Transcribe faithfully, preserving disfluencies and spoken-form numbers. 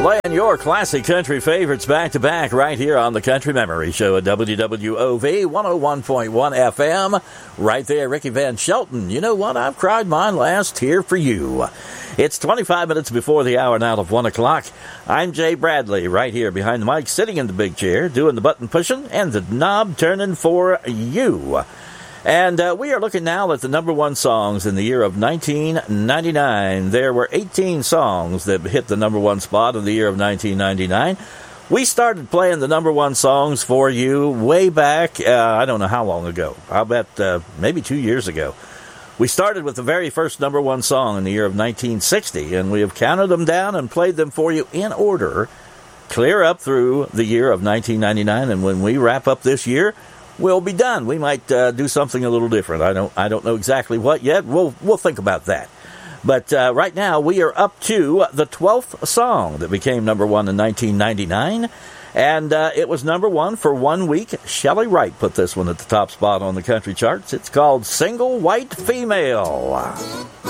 Playing your classic country favorites back to back right here on the Country Memory Show at W W O V one oh one point one F M. Right there, Ricky Van Shelton. You know what? I've cried mine last here for you. It's twenty-five minutes before the hour now of one o'clock. I'm Jay Bradley, right here behind the mic, sitting in the big chair, doing the button pushing and the knob turning for you. And uh, we are looking now at the number one songs in the year of nineteen ninety-nine. There were eighteen songs that hit the number one spot in the year of nineteen ninety-nine. We started playing the number one songs for you way back, uh, I don't know how long ago. I'll bet uh, maybe two years ago. We started with the very first number one song in the year of nineteen sixty, and we have counted them down and played them for you in order, clear up through the year of nineteen ninety-nine. And when we wrap up this year, we'll be done. We might uh, do something a little different. I don't I don't know exactly what yet. We'll we'll think about that. But uh, right now, we are up to the twelfth song that became number one in nineteen ninety-nine. And uh, it was number one for one week. Shelley Wright put this one at the top spot on the country charts. It's called Single White Female.